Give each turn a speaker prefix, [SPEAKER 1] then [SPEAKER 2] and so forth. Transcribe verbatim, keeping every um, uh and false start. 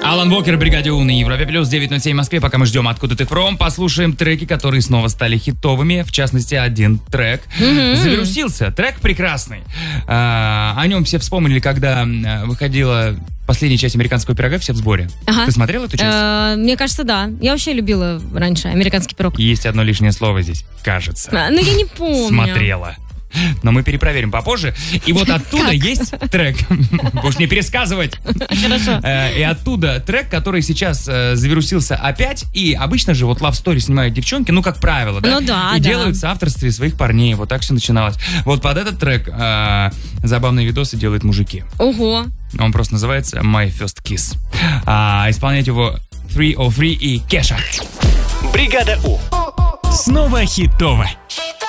[SPEAKER 1] Алан Уокер, Бригаде У на Европе плюс девять ноль семь в Москве. Пока мы ждем «Откуда ты фром», послушаем треки, которые снова стали хитовыми. В частности, один трек mm-hmm. завирусился. Трек прекрасный. А, о нем все вспомнили, когда выходила последняя часть «Американского пирога», «Все в сборе». Ага. Ты смотрела эту часть?
[SPEAKER 2] А, мне кажется, да. Я вообще любила раньше «Американский пирог».
[SPEAKER 1] Есть одно лишнее слово здесь. Кажется.
[SPEAKER 2] А, ну, я не помню.
[SPEAKER 1] Смотрела. Но мы перепроверим попозже. И вот оттуда есть трек. Будешь не пересказывать.
[SPEAKER 2] Хорошо.
[SPEAKER 1] И оттуда трек, который сейчас завирусился опять. И обычно же вот Love Story снимают девчонки, ну, как правило, да?
[SPEAKER 2] Ну да,
[SPEAKER 1] И
[SPEAKER 2] да.
[SPEAKER 1] делают в соавторстве своих парней. Вот так все начиналось. Вот под этот трек а, забавные видосы делают мужики.
[SPEAKER 2] Ого.
[SPEAKER 1] Он просто называется My First Kiss. А, исполняет его три о три и Кеша.
[SPEAKER 3] Бригада У. Снова хитово.